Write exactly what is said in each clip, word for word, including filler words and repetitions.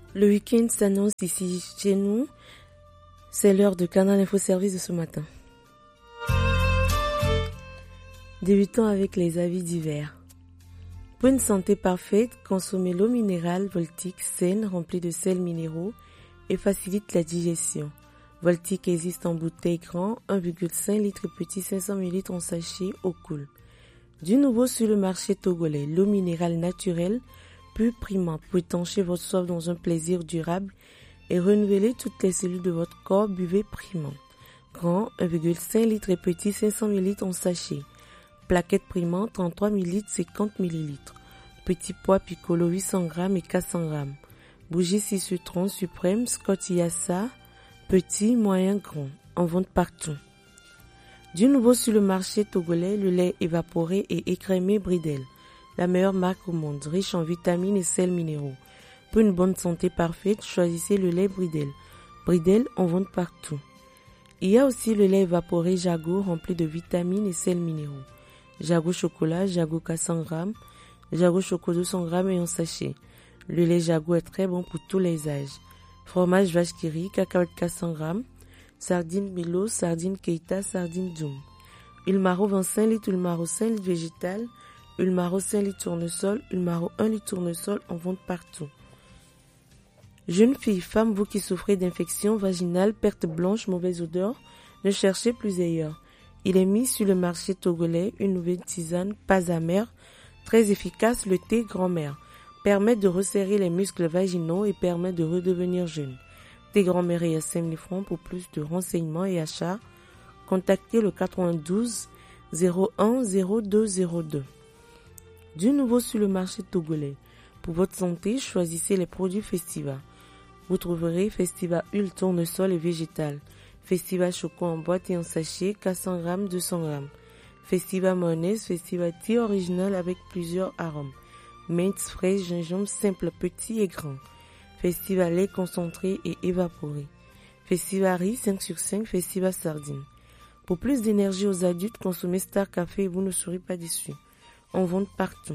Le week-end s'annonce ici chez nous. C'est l'heure de Canal Info Service de ce matin. Débutons avec les avis divers. Pour une santé parfaite, consommez l'eau minérale Voltic saine remplie de sels minéraux et facilite la digestion. Voltic existe en bouteille grand, un virgule cinq litres et petit, cinq cents millilitres en sachet au cool. Du nouveau sur le marché togolais, l'eau minérale naturelle, pure primante pour étancher votre soif dans un plaisir durable et renouveler toutes les cellules de votre corps. Buvez primante. Grand, un virgule cinq litres et petit, cinq cents millilitres en sachet. Plaquette primante, trente-trois millilitres, cinquante millilitres. Petit pois piccolo, huit cents grammes et quatre cents grammes. Bougie six citron suprême, Scott Yassa, petit, moyen, grand. En vente partout. Du nouveau sur le marché togolais, le lait évaporé et écrémé Bridel. La meilleure marque au monde, riche en vitamines et sels minéraux. Pour une bonne santé parfaite, choisissez le lait Bridel. Bridel, en vente partout. Il y a aussi le lait évaporé Jago rempli de vitamines et sels minéraux. Jago chocolat, Jago quatre cents grammes, Jago choco deux cents grammes et en sachet. Le lait Jago est très bon pour tous les âges. Fromage vache qui rit, cacahuètes quatre cents grammes, sardines Milo, sardines Keita, sardines Doum. Huile Maro vingt-cinq litres, huile Maro cinq litres végétale, huile Maro cinq litres tournesol, huile Maro un litre tournesol en vente partout. Jeune fille, femme, vous qui souffrez d'infections vaginales, perte blanche, mauvaise odeur, ne cherchez plus ailleurs. Il est mis sur le marché togolais une nouvelle tisane, pas amère, très efficace, le thé grand-mère. Permet de resserrer les muscles vaginaux et permet de redevenir jeune. Thé grand-mère est à cinq mille francs. Pour plus de renseignements et achats, contactez le quatre-vingt-douze zéro un zéro deux zéro deux. Du nouveau sur le marché togolais. Pour votre santé, choisissez les produits Festiva. Vous trouverez Festiva huile tournesol et végétale. Festiva choco en boîte et en sachet, quatre cents grammes, deux cents grammes. Festiva mayonnaise, Festiva thé original avec plusieurs arômes. Menthe, fraise, gingembre simple, petit et grand. Festiva lait concentré et évaporé. Festiva riz cinq sur cinq, Festiva sardine. Pour plus d'énergie aux adultes, consommez Star Café et vous ne serez pas déçus. En vente partout.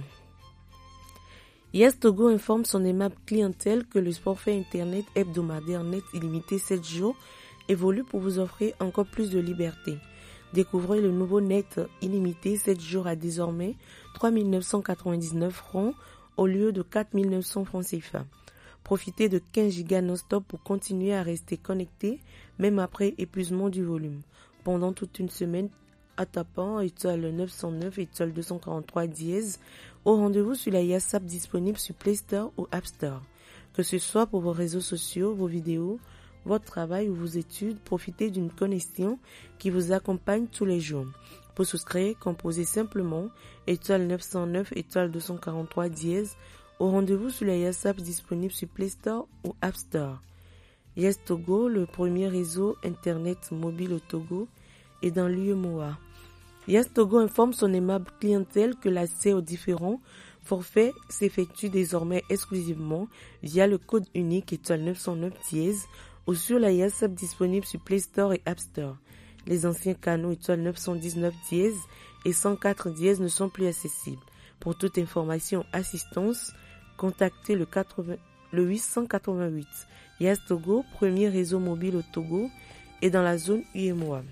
Yes Togo informe son aimable clientèle que le forfait internet hebdomadaire net illimité sept jours évolue pour vous offrir encore plus de liberté. Découvrez le nouveau net illimité sept jours à désormais trois mille neuf cent quatre-vingt-dix-neuf francs au lieu de quatre mille neuf cents francs C F A. Profitez de quinze gigas non-stop pour continuer à rester connecté même après épuisement du volume. Pendant toute une semaine, à tapant étoile neuf cent neuf, étoile deux cent quarante-trois dièse au rendez-vous sur la YasApp disponible sur Play Store ou App Store. Que ce soit pour vos réseaux sociaux, vos vidéos, votre travail ou vos études, profitez d'une connexion qui vous accompagne tous les jours. Pour souscrire, composez simplement étoile neuf cent neuf, étoile deux cent quarante-trois dièse au rendez-vous sur la YasApp disponible sur Play Store ou App Store. Yes Togo, le premier réseau internet mobile au Togo, est dans l'U E M O A. Yes Togo informe son aimable clientèle que l'accès aux différents forfaits s'effectue désormais exclusivement via le code unique étoile neuf cent neuf dièse ou sur la YasApp disponible sur Play Store et App Store. Les anciens canaux étoile neuf cent dix-neuf dièse et cent quatre dièse ne sont plus accessibles. Pour toute information ou assistance, contactez le, quatre-vingts, le huit cent quatre-vingt-huit. Yes Togo, premier réseau mobile au Togo, est dans la zone U E M O A.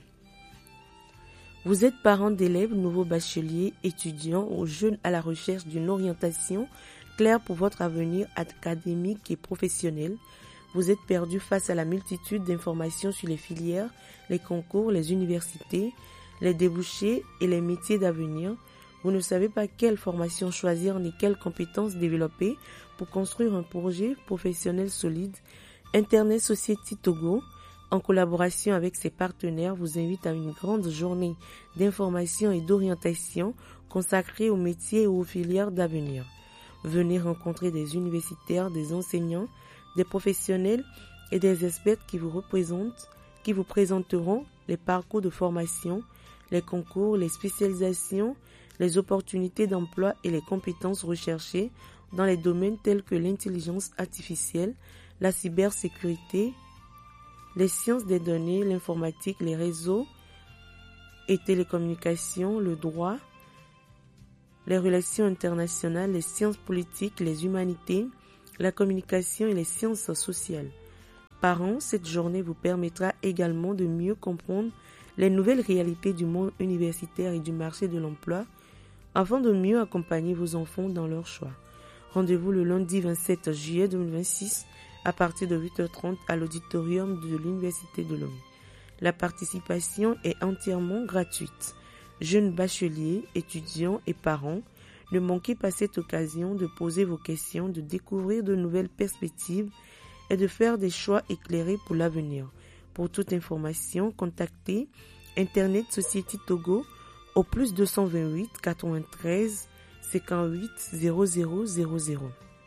Vous êtes parent d'élèves, nouveaux bacheliers, étudiants ou jeunes à la recherche d'une orientation claire pour votre avenir académique et professionnel. Vous êtes perdu face à la multitude d'informations sur les filières, les concours, les universités, les débouchés et les métiers d'avenir. Vous ne savez pas quelle formation choisir ni quelles compétences développer pour construire un projet professionnel solide. Internet Society Togo, en collaboration avec ses partenaires, vous invite à une grande journée d'information et d'orientation consacrée aux métiers et aux filières d'avenir. Venez rencontrer des universitaires, des enseignants, des professionnels et des experts qui vous représentent, qui vous présenteront les parcours de formation, les concours, les spécialisations, les opportunités d'emploi et les compétences recherchées dans les domaines tels que l'intelligence artificielle, la cybersécurité, les sciences des données, l'informatique, les réseaux et télécommunications, le droit, les relations internationales, les sciences politiques, les humanités, la communication et les sciences sociales. Par an, cette journée vous permettra également de mieux comprendre les nouvelles réalités du monde universitaire et du marché de l'emploi afin de mieux accompagner vos enfants dans leurs choix. Rendez-vous le lundi vingt-sept juillet deux mille vingt-six à partir de huit heures trente à l'auditorium de l'Université de Lomé. La participation est entièrement gratuite. Jeunes bacheliers, étudiants et parents, ne manquez pas cette occasion de poser vos questions, de découvrir de nouvelles perspectives et de faire des choix éclairés pour l'avenir. Pour toute information, contactez Internet Society Togo au plus deux cent vingt-huit quatre-vingt-treize cinquante-huit zéro zéro zéro zéro.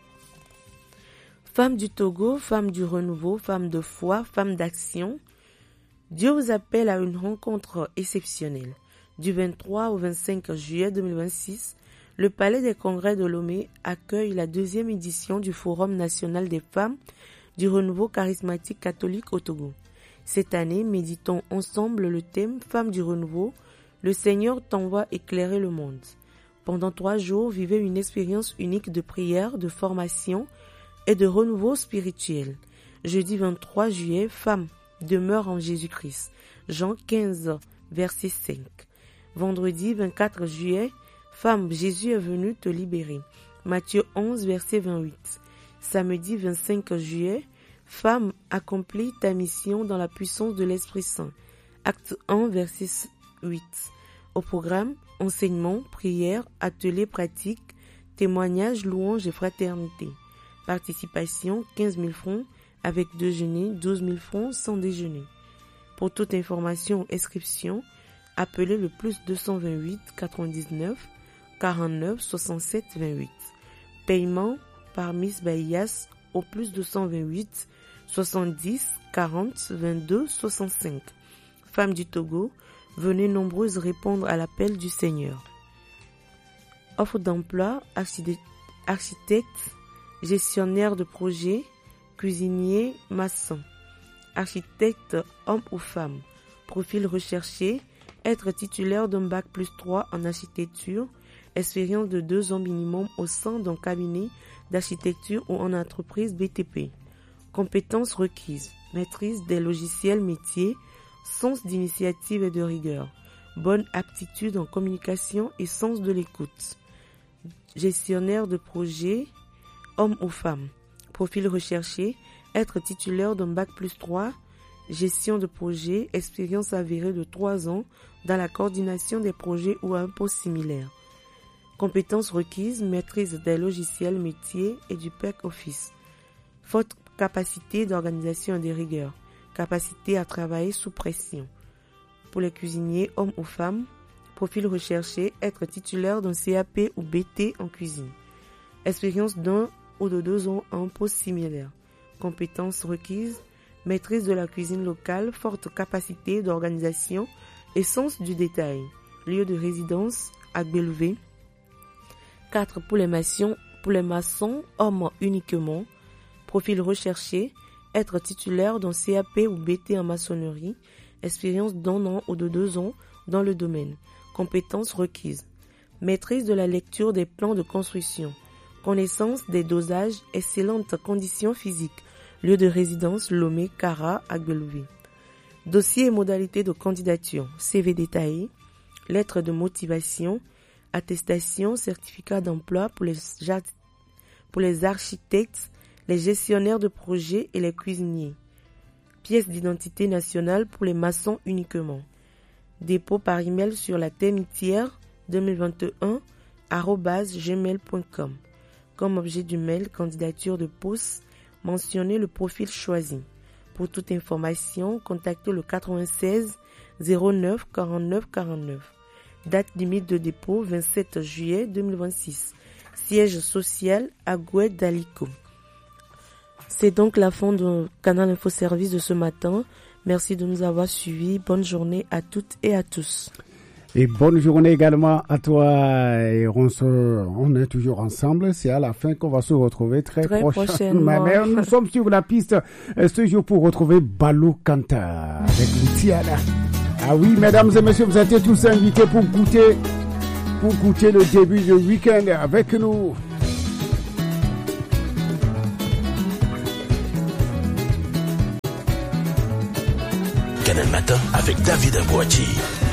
Femmes du Togo, femmes du renouveau, femmes de foi, femmes d'action, Dieu vous appelle à une rencontre exceptionnelle. Du vingt-trois au vingt-cinq juillet deux mille vingt-six, le Palais des Congrès de Lomé accueille la deuxième édition du Forum national des femmes du renouveau charismatique catholique au Togo. Cette année, méditons ensemble le thème « Femmes du renouveau », le Seigneur t'envoie éclairer le monde. Pendant trois jours, vivez une expérience unique de prière, de formation et de renouveau spirituel. Jeudi vingt-trois juillet, Femmes, demeure en Jésus-Christ. Jean quinze, verset cinq. Vendredi vingt-quatre juillet, Femme, Jésus est venu te libérer. Matthieu onze, verset vingt-huit. Samedi vingt-cinq juillet, Femme, accomplis ta mission dans la puissance de l'Esprit Saint. Acte un, verset huit. Au programme, enseignement, prière, ateliers pratiques, témoignages, louanges et fraternité. Participation, quinze mille francs, avec déjeuner, douze mille francs sans déjeuner. Pour toute information ou inscription, appelez le plus deux cent vingt-huit quatre-vingt-dix-neuf quarante-neuf soixante-sept vingt-huit. Paiement par Miss Baïas au plus deux cent vingt-huit soixante-dix quarante vingt-deux soixante-cinq. Femmes du Togo, venez nombreuses répondre à l'appel du Seigneur. Offre d'emploi, architecte, gestionnaire de projet, cuisinier, maçon. Architecte, homme ou femme. Profil recherché, être titulaire d'un bac plus trois en architecture, expérience de deux ans minimum au sein d'un cabinet d'architecture ou en entreprise B T P. Compétences requises, maîtrise des logiciels métiers, sens d'initiative et de rigueur, bonne aptitude en communication et sens de l'écoute. Gestionnaire de projet, homme ou femme. Profil recherché, être titulaire d'un bac plus trois, gestion de projet, expérience avérée de trois ans dans la coordination des projets ou un poste similaire. Compétences requises, maîtrise des logiciels métiers et du back office. Forte capacité d'organisation et de rigueur. Capacité à travailler sous pression. Pour les cuisiniers, hommes ou femmes, profil recherché, être titulaire d'un C A P ou B T en cuisine. Expérience d'un ou de deux ans en poste similaire. Compétences requises, maîtrise de la cuisine locale, forte capacité d'organisation et sens du détail. Lieu de résidence, Agbélevé. quatre. Pour les maçons, pour les maçons, hommes uniquement. Profil recherché, être titulaire d'un C A P ou B T en maçonnerie. Expérience d'un an ou de deux ans dans le domaine. Compétences requises. Maîtrise de la lecture des plans de construction. Connaissance des dosages, excellentes conditions physiques. Lieu de résidence, Lomé, Kara, Agbélevé. Dossier et modalités de candidature. C V détaillé. Lettre de motivation. Attestation, certificat d'emploi pour les, pour les architectes, les gestionnaires de projets et les cuisiniers. Pièce d'identité nationale pour les maçons uniquement. Dépôt par email sur la termitière deux mille vingt et un arobase gmail point com. Comme objet du mail, candidature de poste, mentionnez le profil choisi. Pour toute information, contactez le quatre-vingt-seize zéro neuf quarante-neuf quarante-neuf. Date limite de dépôt vingt-sept juillet deux mille vingt-six. Siège social à Gouet d'Aliko. C'est donc la fin du canal Info Service de ce matin. Merci de nous avoir suivis. Bonne journée à toutes et à tous. Et bonne journée également à toi. Et on, se, on est toujours ensemble. C'est à la fin qu'on va se retrouver très, très prochainement. prochainement. Nous sommes sur la piste ce jour pour retrouver Balou Kanta avec Loutiana. Ah oui, mesdames et messieurs, vous êtes tous invités pour goûter, pour goûter le début du week-end avec nous. Canal Matin avec David Abouati.